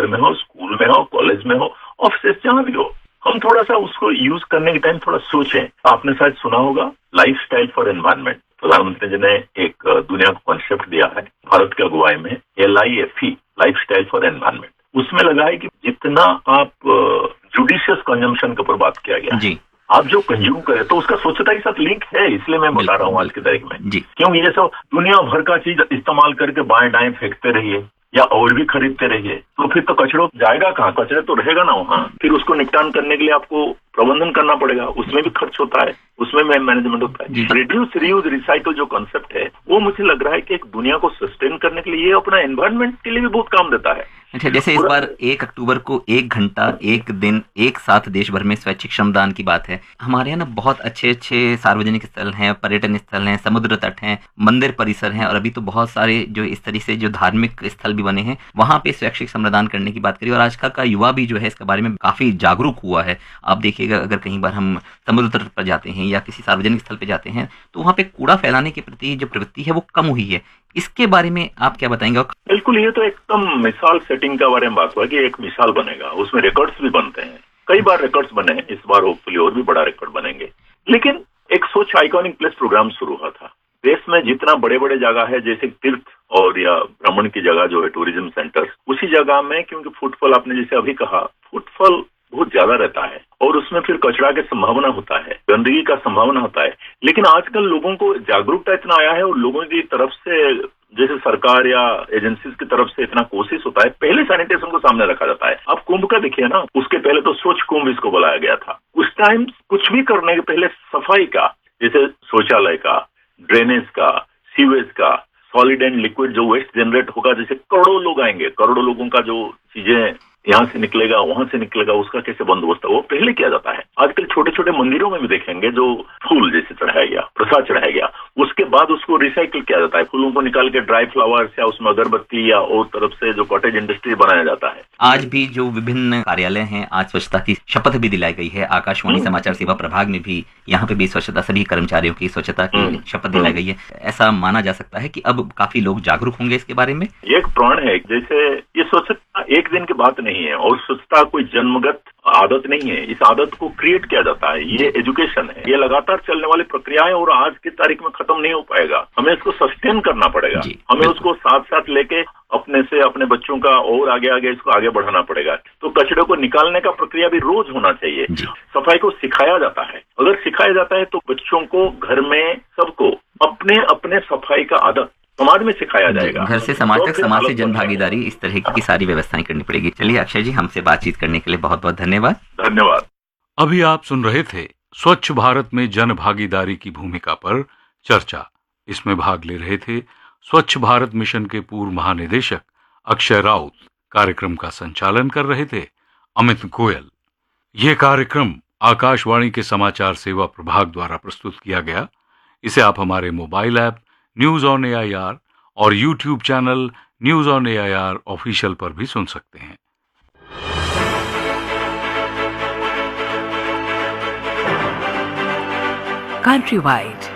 घर में हो, स्कूल में हो, कॉलेज में हो, ऑफिस जहां भी हो, हम थोड़ा सा उसको यूज करने के टाइम थोड़ा सोचें। आपने शायद सुना होगा लाइफस्टाइल फॉर एनवायरमेंट, प्रधानमंत्री जी ने एक दुनिया को कॉन्सेप्ट दिया है भारत के अगुवाई में, LIFE, लाइफस्टाइल फॉर एनवायरमेंट। उसमें लगा है कि जितना आप जुडिशियस कंजम्पशन के ऊपर बात किया गया जी, आप जो कंज्यूम करें तो उसका स्वच्छता के साथ लिंक है, इसलिए मैं बता रहा हूँ आज की तारीख में जी। क्योंकि ये सब दुनिया भर का चीज इस्तेमाल करके बाएं दाएं फेंकते रहिए या और भी खरीदते रहिए, तो फिर तो कचरा जाएगा कहाँ, कचरे तो रहेगा ना वहाँ। फिर उसको निपटान करने के लिए आपको प्रबंधन करना पड़ेगा, उसमें भी खर्च होता है, उसमें मैनेजमेंट होता है। रिड्यूस, रीयूज, रिसाइकल जो कॉन्सेप्ट है वो मुझे लग रहा है कि एक दुनिया को सस्टेन करने के लिए, ये अपना एनवायरनमेंट के लिए भी बहुत काम देता है। अच्छा, जैसे इस बार 1 अक्टूबर को 1 घंटा 1 दिन एक साथ देश भर में स्वैच्छिक श्रमदान की बात है। हमारे यहाँ ना बहुत अच्छे अच्छे सार्वजनिक स्थल हैं, पर्यटन स्थल हैं, समुद्र तट हैं, मंदिर परिसर हैं, और अभी तो बहुत सारे जो इस तरह से जो धार्मिक स्थल भी बने हैं, वहाँ पे स्वैच्छिक श्रमदान करने की बात करिए। और आजकल का युवा भी जो है इसके बारे में काफी जागरूक हुआ है। आप देखिएगा, अगर कहीं बार हम समुद्र तट पर जाते हैं या किसी सार्वजनिक स्थल पर जाते हैं तो वहाँ पे कूड़ा फैलाने के प्रति जो प्रवृत्ति है वो कम हुई है। इसके बारे में आप क्या बताएंगे? बिल्कुल, ये तो एकदम मिसाल सेटिंग का बारे में बात हुआ कि एक मिसाल बनेगा, उसमें रिकॉर्ड्स भी बनते हैं, कई बार रिकॉर्ड्स बने हैं, इस बार होपफुली और भी बड़ा रिकॉर्ड बनेंगे। लेकिन एक स्वच्छ आइकॉनिक प्लेस प्रोग्राम शुरू हुआ था। देश में जितना बड़े बड़े जगह है, जैसे तीर्थ और या भ्रमण की जगह जो है टूरिज्म सेंटर, उसी जगह में क्योंकि फुटफॉल, आपने जैसे अभी कहा, फुटफॉल बहुत ज्यादा रहता है और उसमें फिर कचरा की संभावना होता है, गंदगी का संभावना होता है। लेकिन आजकल लोगों को जागरूकता इतना आया है और लोगों की तरफ से, जैसे सरकार या एजेंसीज की तरफ से इतना कोशिश होता है, पहले सैनिटेशन को सामने रखा जाता है। अब कुंभ का देखिए ना, उसके पहले तो स्वच्छ कुंभ इसको बुलाया गया था। उस टाइम कुछ भी करने के पहले सफाई का, जैसे शौचालय का, ड्रेनेज का, सीवेज का, सॉलिड एंड लिक्विड जो वेस्ट जनरेट होगा, जैसे करोड़ों लोग आएंगे, करोड़ों लोगों का जो चीजें यहाँ से निकलेगा वहां से निकलेगा, उसका कैसे बंदोबस्त है वो पहले किया जाता है। आजकल छोटे छोटे मंदिरों में भी देखेंगे जो फूल जैसे चढ़ाया गया, प्रसाद चढ़ाया गया, उसके बाद उसको रिसाइकिल किया जाता है। फूलों को निकाल के ड्राई फ्लावर्स या उसमें अगरबत्ती या और तरफ से जो कॉटेज इंडस्ट्री बनाया जाता है। आज भी जो विभिन्न कार्यालय हैं, आज स्वच्छता की शपथ भी दिलाई गई है। आकाशवाणी समाचार सेवा प्रभाग में भी, यहाँ पे भी स्वच्छता, सभी कर्मचारियों की स्वच्छता की शपथ दिलाई गई है। ऐसा माना जा सकता है कि अब काफी लोग जागरूक होंगे इसके बारे में। ये एक प्रण है, जैसे ये स्वच्छता एक दिन की बात नहीं है और स्वच्छता कोई जन्मगत आदत नहीं है, इस आदत को क्रिएट किया जाता है, ये एजुकेशन है, ये लगातार चलने वाली प्रक्रिया है और आज की तारीख में खत्म नहीं हो पाएगा। हमें इसको सस्टेन करना पड़ेगा, हमें उसको साथ साथ लेके अपने से, अपने बच्चों का और आगे आगे इसको आगे बढ़ाना पड़ेगा। तो कचरे को निकालने का प्रक्रिया भी रोज होना चाहिए। सफाई को सिखाया जाता है, अगर सिखाया जाता है तो बच्चों को, घर में सबको अपने अपने सफाई का आदत समाज में सिखाया जाएगा। घर से समाज तक, समाज से जन भागीदारी, इस तरह की सारी व्यवस्थाएं करनी पड़ेगी। चलिए अक्षय जी, हमसे बातचीत करने के लिए बहुत बहुत धन्यवाद। धन्यवाद। अभी आप सुन रहे थे स्वच्छ भारत में जन भागीदारी की भूमिका पर चर्चा। इसमें भाग ले रहे थे स्वच्छ भारत मिशन के पूर्व महानिदेशक अक्षय राउत। कार्यक्रम का संचालन कर रहे थे अमित गोयल। यह कार्यक्रम आकाशवाणी के समाचार सेवा प्रभाग द्वारा प्रस्तुत किया गया। इसे आप हमारे mobile app news on AIR और YouTube channel news on AIR official पर भी सुन सकते हैं। Countrywide